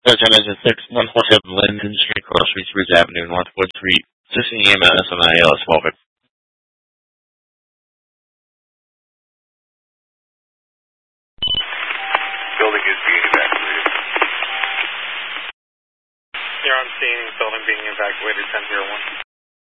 Engine 6147 Linden Street, Cross Street, Ridge Avenue, Northwood Street, 16 EM SNIL, Smallville. Building is being evacuated. You're on scene, building being evacuated, 1001.